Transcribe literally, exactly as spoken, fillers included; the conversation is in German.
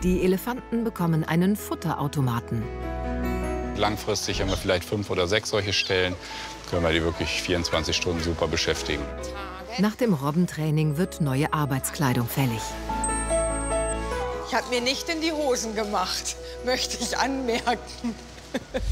Die Elefanten bekommen einen Futterautomaten. Langfristig haben wir vielleicht fünf oder sechs solche Stellen, können wir die wirklich vierundzwanzig Stunden super beschäftigen. Nach dem Robbentraining wird neue Arbeitskleidung fällig. Ich habe mir nicht in die Hosen gemacht, möchte ich anmerken.